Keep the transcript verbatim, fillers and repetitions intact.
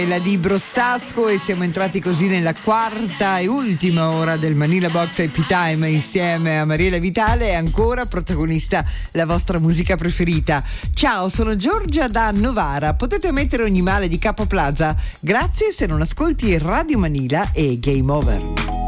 La di Brossasco, e siamo entrati così nella quarta e ultima ora del Manila Box I P Time insieme a Mariela Vitale, e ancora protagonista la vostra musica preferita. Ciao, sono Giorgia da Novara. Potete mettere ogni male di Capo Plaza. Grazie se non ascolti Radio Manila e Game Over.